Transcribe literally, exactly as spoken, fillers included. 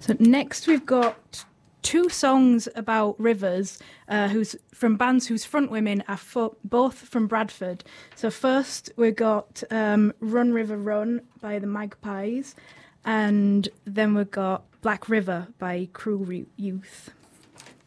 So next we've got two songs about rivers, uh, who's from bands whose front women are fo- both from Bradford. So first we got um, Run River Run by the Magpies, and then we got Black River by Cruel Youth.